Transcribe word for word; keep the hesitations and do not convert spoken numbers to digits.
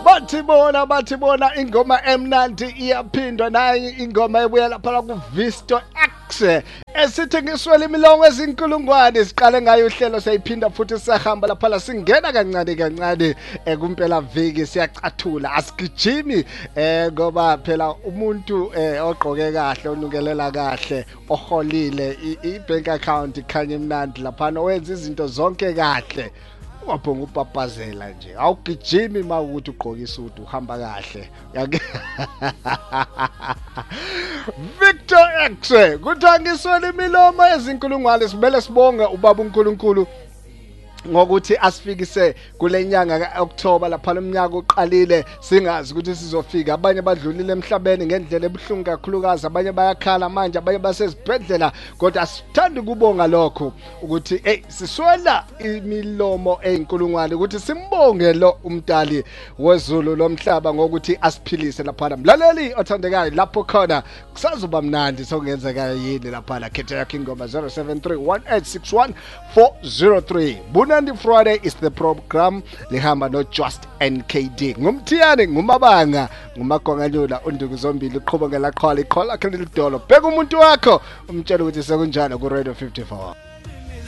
bathi bona bathi bona ingoma emnandi iyaphindwa nayo ingoma ebuya lapha ku Visto X esithi ngiswele imilongo ezinkulungwane siqale ngayo uhlelo sayiphinda futhi sahamba lapha la singena kancane kancane ekumpela viki siyacathula asigijimi eh ngoba phela umuntu eh ogqoke kahle onukelela kahle oholile i-bank account ikhanya imnandi lapha nowenza izinto zonke kahle wabhonga upapazela nje awugijimi mawukuthi ugqoka isudu uhamba kahle yake Victor X kuthangiswa imilomo ezinkulungwane sibele sibonga ubaba uNkulunkulu ngokuthi asifikise kulenyanga kaOctober lapha lomnyaka uqalile singazi ukuthi sizofika abanye badlulile emhlabeni ngendlela ebuhlungu kakhulukazi abanye bayakhala manje abanye basezibhedlela kodwa asithandi kubonga lokho ukuthi hey siswela imilomo eyinkulungwane ukuthi simbonge lo umdali wezulu lomhlaba ngokuthi asiphilise lapha mlaleli othandekayo lapho khona kusazoba mnandi sokungenzeka yini lapha la khetha yakhe ingoma zero seven three one eight six one four zero three Bunandi Friday is the program lihamba no Just N K D ngumthiyane ngumabanga ngumagonganyula unduku zombili uqhubeka la qhala iqhola lakhe lidolo bheka umuntu wakho umtshela ukuthi sekunjani ku Radio fifty-four